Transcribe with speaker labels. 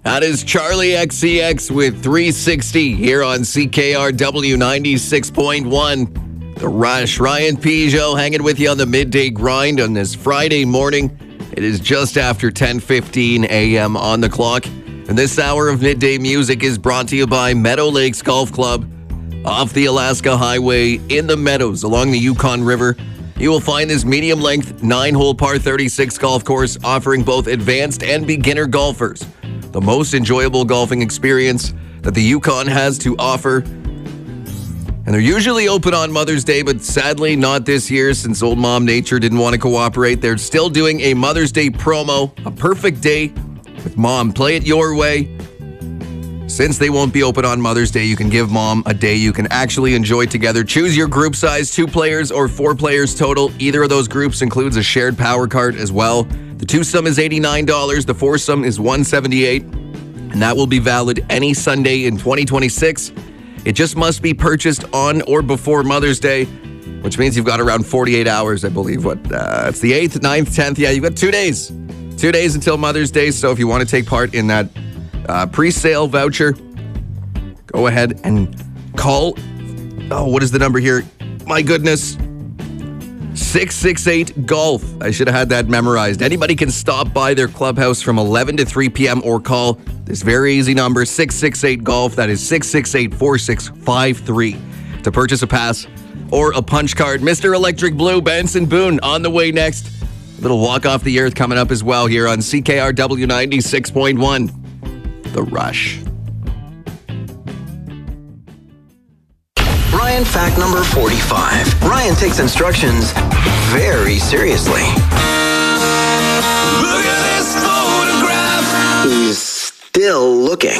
Speaker 1: That is Charlie XCX with 360 here on CKRW 96.1. The Rush. Ryan Peugeot hanging with you on the midday grind on this Friday morning. It is just after 10:15 a.m. on the clock. And this hour of midday music is brought to you by Meadow Lakes Golf Club. Off the Alaska Highway in the Meadows along the Yukon River, you will find this medium-length 9-hole par 36 golf course offering both advanced and beginner golfers the most enjoyable golfing experience that the Yukon has to offer. And they're usually open on Mother's Day, but sadly not this year since Old Mom Nature didn't want to cooperate. They're still doing a Mother's Day promo, a perfect day with Mom. Play it your way. Since they won't be open on Mother's Day, you can give Mom a day you can actually enjoy together. Choose your group size, 2 players or 4 players total. Either of those groups includes a shared power cart as well. The twosome is $89, the foursome is $178, and that will be valid any Sunday in 2026. It just must be purchased on or before Mother's Day, which means you've got around 48 hours, I believe. It's the 8th, 9th, 10th. Yeah, you've got 2 days. 2 days until Mother's Day, so if you want to take part in that pre-sale voucher, go ahead and call. Oh, what is the number here? My goodness. 668-GOLF. I should have had that memorized. Anybody can stop by their clubhouse from 11 to 3 p.m. or call this very easy number, 668-GOLF. That is 668-4653 to purchase a pass or a punch card. Mr. Electric Blue, Benson Boone on the way next. A little walk off the earth coming up as well here on CKRW 96.1. The Rush.
Speaker 2: Ryan fact number 45. Ryan takes instructions very seriously.
Speaker 3: Look at this photograph.
Speaker 2: He's still looking.